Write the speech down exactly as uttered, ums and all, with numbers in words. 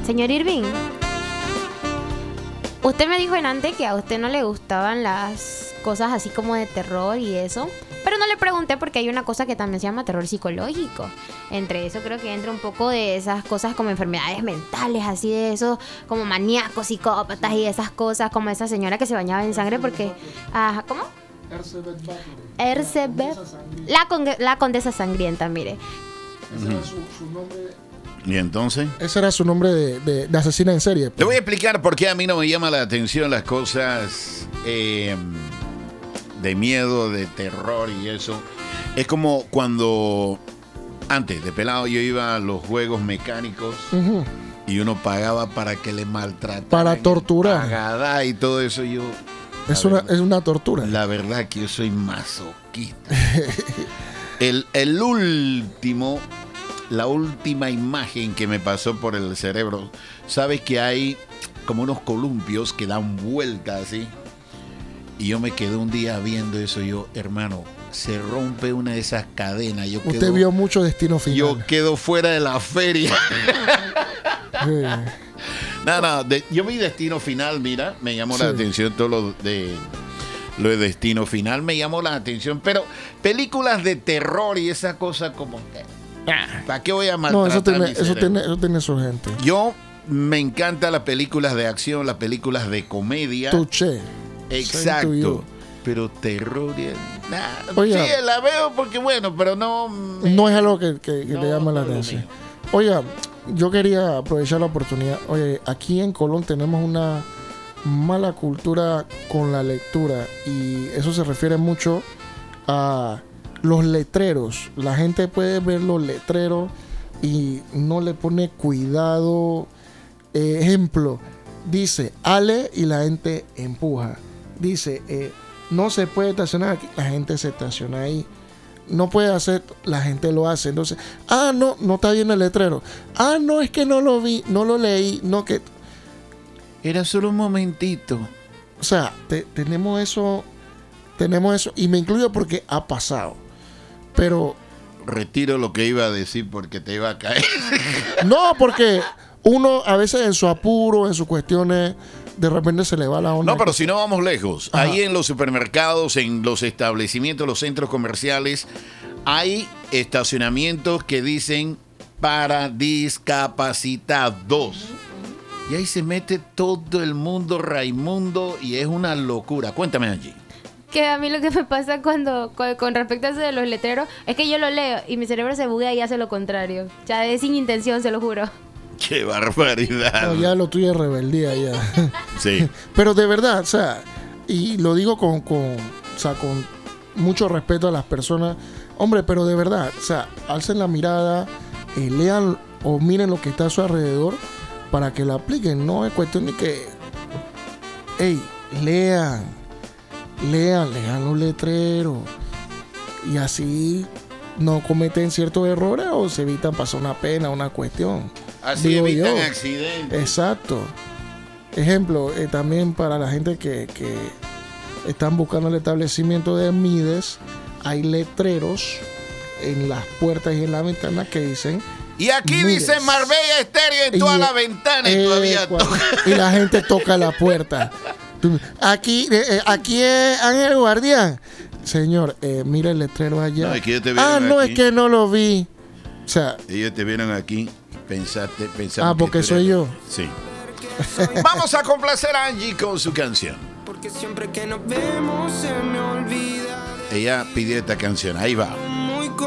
Señor Irving, usted me dijo en antes que a usted no le gustaban las cosas así como de terror y eso, pero no le pregunté porque hay una cosa que también se llama terror psicológico. Entre eso creo que entra un poco de esas cosas como enfermedades mentales, así de eso, como maníacos, psicópatas y esas cosas, como esa señora que se bañaba en sangre porque... Ajá, ¿cómo? Elizabeth Bathory. Elizabeth, la, conde- la condesa sangrienta, mire. Ese era su, su nombre. ¿Y entonces? Ese era su nombre de, de, de asesina en serie. Te voy a explicar por qué a mí no me llama la atención las cosas eh, de miedo, de terror y eso. Es como cuando antes de pelado yo iba a los juegos mecánicos uh-huh. y uno pagaba para que le maltrataran. Para torturar. Pagada y todo eso. Yo es una, verdad, es una tortura. La verdad que yo soy masoquista. el, el último... La última imagen que me pasó por el cerebro, sabes que hay como unos columpios que dan vueltas así, y yo me quedé un día viendo eso. Yo, hermano, se rompe una de esas cadenas. Yo Usted quedo, vio mucho Destino Final. Yo quedo fuera de la feria. Sí. No, no, de, yo vi Destino Final, mira, me llamó sí. la atención todo lo de lo de Destino Final, me llamó la atención, pero películas de terror y esa cosa como que ¿para qué voy a maltratar? No, eso tiene, mi eso tiene, eso tiene su gente. Yo me encantan las películas de acción, las películas de comedia. Tuché. Exacto. Pero terror, nah, Oiga, sí, la veo porque bueno, pero no. Me, no es algo que, que, que no, le llama la atención. Oiga, yo quería aprovechar la oportunidad. Oye, aquí en Colón tenemos una mala cultura con la lectura y eso se refiere mucho a los letreros. La gente puede ver los letreros y no le pone cuidado. Eh, ejemplo, dice Ale y la gente empuja. Dice eh, no se puede estacionar aquí, la gente se estaciona ahí. No puede hacer, la gente lo hace. Entonces, ah, no, no está bien el letrero. Ah, no, es que no lo vi, no lo leí, no que... Era solo un momentito. O sea, te, tenemos eso, tenemos eso, y me incluyo porque ha pasado. Pero retiro lo que iba a decir porque te iba a caer. No, porque uno a veces en su apuro, en sus cuestiones, de repente se le va la onda. No, pero si no vamos lejos. Ajá. Ahí en los supermercados, en los establecimientos, los centros comerciales, hay estacionamientos que dicen para discapacitados. Y ahí se mete todo el mundo Raimundo y es una locura. Cuéntame, Angie. Que a mí lo que me pasa cuando con, con respecto a eso de los letreros es que yo lo leo y mi cerebro se buguea y hace lo contrario. Ya es sin intención, se lo juro. ¡Qué barbaridad! No, ya lo tuyo es rebeldía ya. Sí. Pero de verdad, o sea, y lo digo con, con, o sea, con mucho respeto a las personas. Hombre, pero de verdad, o sea, alcen la mirada, eh, lean o miren lo que está a su alrededor para que lo apliquen. No es cuestión de que, hey, lean. Lean, lean los letreros y así no cometen ciertos errores o se evitan pasar una pena, una cuestión. Así Digo evitan yo. accidentes. Exacto. Ejemplo, eh, también para la gente que, que están buscando el establecimiento de Mides, hay letreros en las puertas y en la ventana que dicen y aquí Mides. dice Marbella Estéreo en toda y, la ventana y eh, todavía cuando, toca. y la gente toca la puerta. Aquí, eh, aquí es Ángel Guardián. Señor, eh, mira el letrero allá. No, es que ellos te ah, no, aquí. es que no lo vi. O sea, ellos te vieron aquí, pensaste, pensaste. Ah, porque soy yo. Sí. Vamos a complacer a Angie con su canción. Porque siempre que nos vemos se me olvida. Ella pidió esta canción, ahí va.